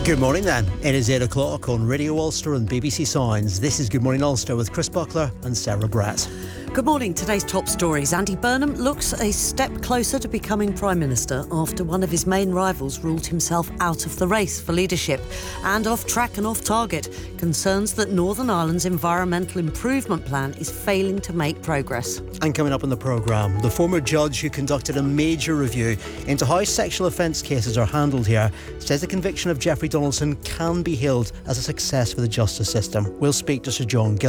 Good morning then. It is 8 o'clock on Radio Ulster and BBC Sounds. This is Good Morning Ulster with Chris Buckler and Sarah Bratt. Good morning. Today's top stories. Andy Burnham looks a step closer to becoming Prime Minister after one of his main rivals ruled himself out of the race for leadership. And off track and off target, concerns that Northern Ireland's environmental improvement plan is failing to make progress. And coming up on the programme, the former judge who conducted a major review into how sexual offence cases are handled here says the conviction of Jeffrey Donaldson can be hailed as a success for the justice system. We'll speak to Sir John Gill.